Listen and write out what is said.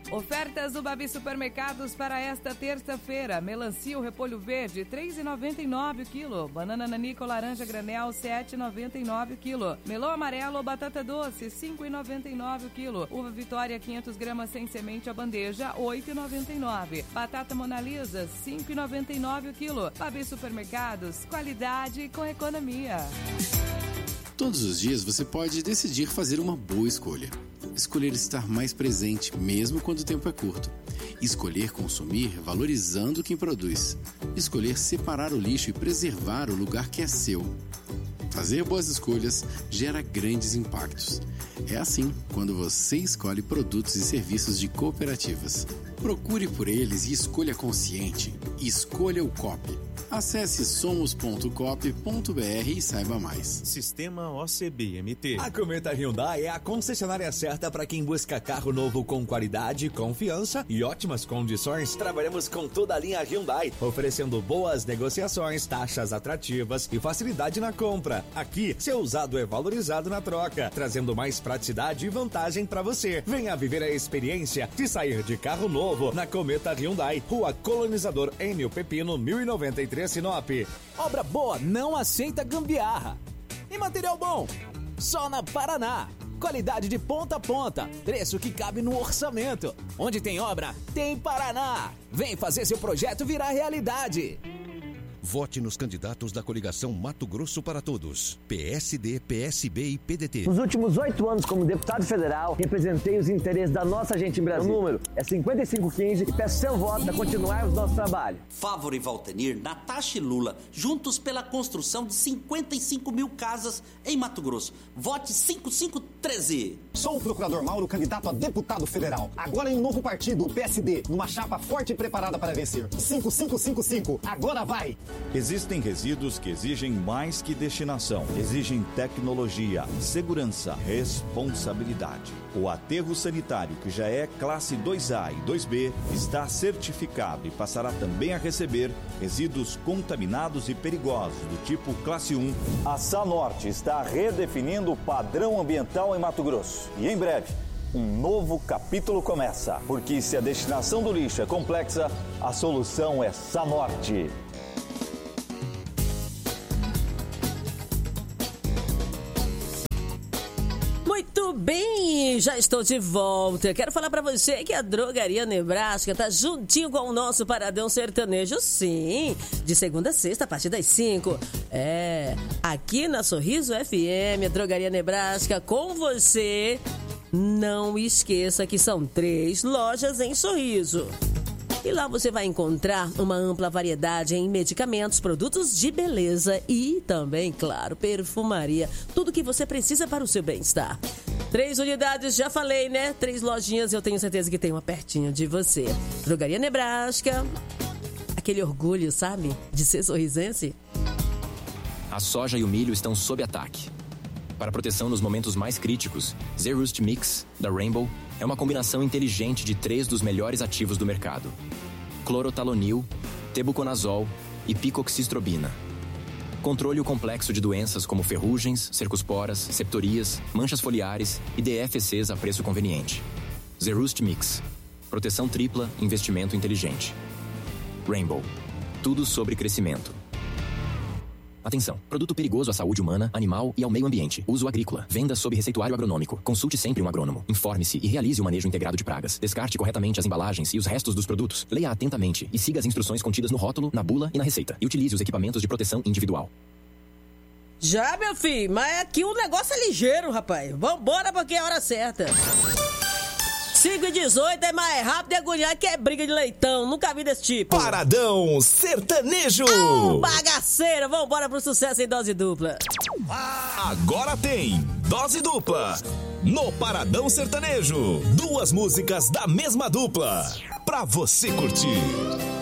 Ofertas do Babi Supermercados para esta terça-feira. Melancia, o repolho verde, R$ 3,99 o quilo. Banana nanica ou laranja granel, R$ 7,99 o quilo. Melão amarelo ou batata doce, R$ 5,99 o quilo. Uva Vitória, 500 gramas sem semente a bandeja, R$ 8,99. Batata Mona Lisa, R$ 5,99 o quilo. Babi Supermercados, qualidade com economia. Todos os dias você pode decidir fazer uma boa escolha. Escolher estar mais presente, mesmo quando o tempo é curto. Escolher consumir valorizando quem produz. Escolher separar o lixo e preservar o lugar que é seu. Fazer boas escolhas gera grandes impactos. É assim quando você escolhe produtos e serviços de cooperativas. Procure por eles e escolha consciente. Escolha o Coop. Acesse somos.coop.br e saiba mais. Sistema OCB-MT. A Cometa Hyundai é a concessionária certa para quem busca carro novo com qualidade, confiança e ótimas condições. Trabalhamos com toda a linha Hyundai, oferecendo boas negociações, taxas atrativas e facilidade na compra. Aqui, seu usado é valorizado na troca, trazendo mais praticidade e vantagem para você. Venha viver a experiência de sair de carro novo na Cometa Hyundai, Rua Colonizador Enio Pepino, 1093, Sinop. Obra boa não aceita gambiarra. E material bom? Só na Paraná. Qualidade de ponta a ponta. Preço que cabe no orçamento. Onde tem obra, tem Paraná. Vem fazer seu projeto virar realidade. Vote nos candidatos da coligação Mato Grosso para Todos. PSD, PSB e PDT. Nos últimos 8 anos como deputado federal, representei os interesses da nossa gente em Brasília. O número é 5515 e peço seu voto para continuarmos nosso trabalho. Fávoro e Valtenir, Natasha e Lula, juntos pela construção de 55 mil casas em Mato Grosso. Vote 5513. Sou o procurador Mauro, candidato a deputado federal. Agora em um novo partido, o PSD, numa chapa forte e preparada para vencer. 5555, agora vai! Existem resíduos que exigem mais que destinação. Exigem tecnologia, segurança, responsabilidade. O aterro sanitário, que já é classe 2A e 2B, está certificado e passará também a receber resíduos contaminados e perigosos do tipo classe 1. A Sanorte está redefinindo o padrão ambiental em Mato Grosso. E em breve, um novo capítulo começa. Porque se a destinação do lixo é complexa, a solução é Sanorte. Muito bem, já estou de volta. Quero falar para você que a Drogaria Nebraska tá juntinho com o nosso Paradão Sertanejo, sim, de segunda a sexta a partir das 5. Aqui na Sorriso FM, a Drogaria Nebraska com você. Não esqueça que são 3 lojas em Sorriso. E lá você vai encontrar uma ampla variedade em medicamentos, produtos de beleza e também, claro, perfumaria. Tudo que você precisa para o seu bem-estar. 3 unidades, já falei, né? 3 lojinhas, eu tenho certeza que tem uma pertinho de você. Drogaria Nebraska, aquele orgulho, sabe? De ser sorrisense. A soja e o milho estão sob ataque. Para proteção nos momentos mais críticos, Zerust Mix, da Rainbow, é uma combinação inteligente de 3 dos melhores ativos do mercado: clorotalonil, tebuconazol e picoxistrobina. Controle o complexo de doenças como ferrugens, cercosporas, septorias, manchas foliares e DFCs a preço conveniente. Zerust Mix. Proteção tripla, investimento inteligente. Rainbow. Tudo sobre crescimento. Atenção, produto perigoso à saúde humana, animal e ao meio ambiente. Uso agrícola. Venda sob receituário agronômico. Consulte sempre um agrônomo. Informe-se e realize o manejo integrado de pragas. Descarte corretamente as embalagens e os restos dos produtos. Leia atentamente e siga as instruções contidas no rótulo, na bula e na receita. E utilize os equipamentos de proteção individual. Já, meu filho, mas aqui o negócio é ligeiro, rapaz. Vambora porque é a hora certa. 5h18 é mais rápido e agoniado que é briga de leitão. Nunca vi desse tipo. Paradão Sertanejo. Bagaceira, vambora pro sucesso em dose dupla. Agora tem dose dupla. No Paradão Sertanejo. 2 músicas da mesma dupla. Pra você curtir.